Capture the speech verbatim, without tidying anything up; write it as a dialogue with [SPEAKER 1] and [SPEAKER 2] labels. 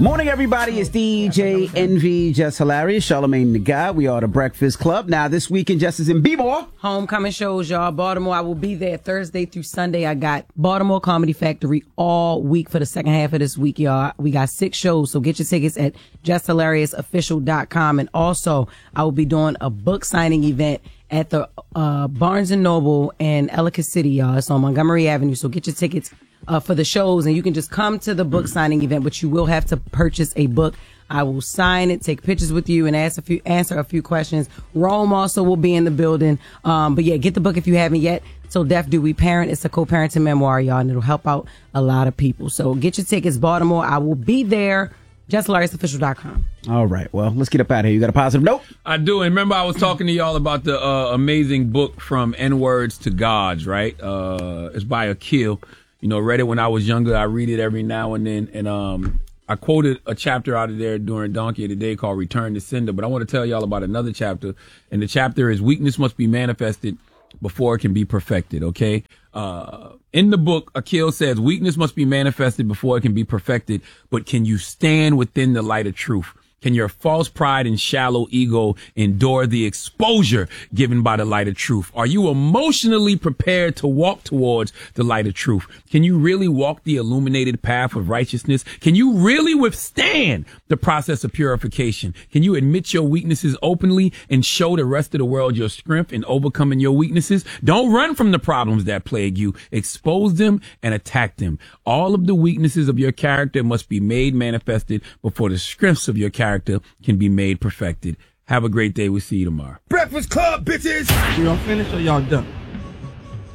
[SPEAKER 1] Morning, everybody. It's D J Envy, Just Hilarious, Charlamagne the Guy. We are the Breakfast Club. Now, this weekend, Just is in B-More.
[SPEAKER 2] Homecoming shows, y'all. Baltimore, I will be there Thursday through Sunday. I got Baltimore Comedy Factory all week for the second half of this week, y'all. We got six shows, so get your tickets at just hilarious official dot com. And also, I will be doing a book signing event at the uh, Barnes and Noble in Ellicott City, y'all. It's on Montgomery Avenue, so get your tickets Uh, for the shows, and you can just come to the book signing event, but you will have to purchase a book. I will sign it, take pictures with you, and ask a few, answer a few questions. Rome also will be in the building. Um, but yeah, get the book if you haven't yet. So Deaf Do We Parent? It's a co-parenting memoir, y'all, and it'll help out a lot of people. So get your tickets, Baltimore. I will be there. just hilarious official dot com.
[SPEAKER 1] All right. Well, let's get up out of here. You got a positive note?
[SPEAKER 3] I do. And remember, I was talking to y'all about the uh, amazing book From N-Words to Gods, right? Uh, it's by Akil. You know, read it when I was younger. I read it every now and then. And um, I quoted a chapter out of there during Donkey of the Day called Return to Sender. But I want to tell y'all about another chapter. And the chapter is Weakness Must Be Manifested Before It Can Be Perfected, okay? Uh, in the book, Akil says, weakness must be manifested before it can be perfected. But can you stand within the light of truth? Can your false pride and shallow ego endure the exposure given by the light of truth? Are you emotionally prepared to walk towards the light of truth? Can you really walk the illuminated path of righteousness? Can you really withstand the process of purification? Can you admit your weaknesses openly and show the rest of the world your strength in overcoming your weaknesses? Don't run from the problems that plague you. Expose them and attack them. All of the weaknesses of your character must be made manifested before the strengths of your character can be made perfected. Have a great day. We'll see you tomorrow.
[SPEAKER 4] Breakfast Club, bitches! You don't finish or y'all done?